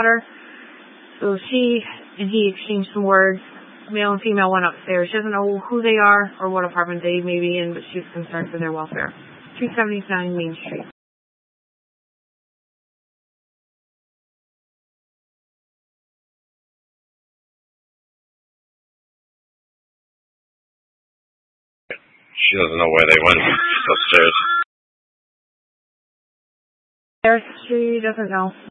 daughter. So she and he exchanged some words. Male and female went upstairs. She doesn't know who they are or what apartment they may be in, but she's concerned for their welfare. 279 Main Street. She doesn't know where they went. She's upstairs. She doesn't know.